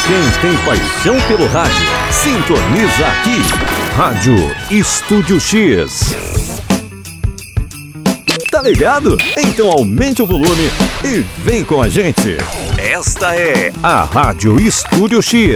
quem tem paixão pelo rádio, sintoniza aqui. Rádio Estúdio X. Tá ligado? Então aumente o volume e vem com a gente. Esta é a Rádio Estúdio X.